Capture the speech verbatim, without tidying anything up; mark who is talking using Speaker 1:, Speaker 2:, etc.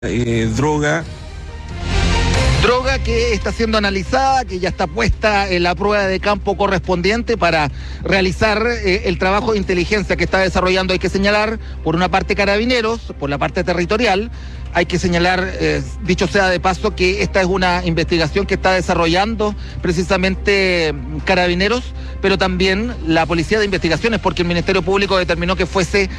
Speaker 1: Eh, droga.
Speaker 2: Droga que está siendo analizada, que ya está puesta en la prueba de campo correspondiente para realizar eh, el trabajo de inteligencia que está desarrollando. Hay que señalar, por una parte, Carabineros, por la parte territorial. Hay que señalar, eh, dicho sea de paso, que esta es una investigación que está desarrollando precisamente Carabineros, pero también la Policía de Investigaciones, porque el Ministerio Público determinó que fuese